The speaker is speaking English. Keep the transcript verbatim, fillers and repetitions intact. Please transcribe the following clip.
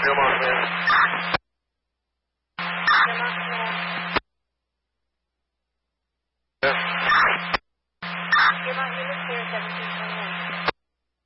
Come on, man. You're not unit clear seventeen.